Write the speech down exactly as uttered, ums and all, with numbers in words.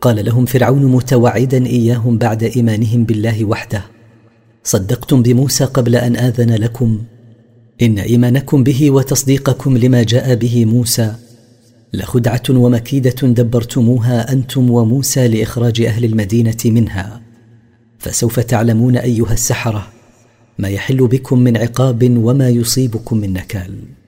قال لهم فرعون متوعدا إياهم بعد إيمانهم بالله وحده: صدقتم بموسى قبل أن آذن لكم، إن إيمانكم به وتصديقكم لما جاء به موسى لخدعة ومكيدة دبرتموها أنتم وموسى لإخراج أهل المدينة منها، فسوف تعلمون أيها السحرة ما يحل بكم من عقاب وما يصيبكم من نكال.